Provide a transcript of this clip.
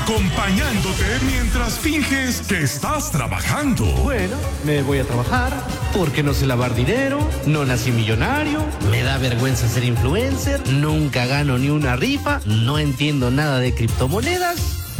acompañándote mientras finges que estás trabajando. Bueno, me voy a trabajar porque no sé lavar dinero, no nací millonario, me da vergüenza ser influencer, nunca gano ni una rifa, no entiendo nada de criptomonedas.